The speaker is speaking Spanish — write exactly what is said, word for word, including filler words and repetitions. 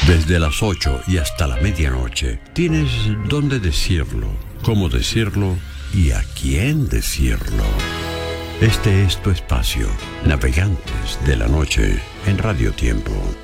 Desde las ocho y hasta la medianoche tienes dónde decirlo, cómo decirlo y a quién decirlo. Este es tu espacio, Navegantes de la Noche en Radio Tiempo.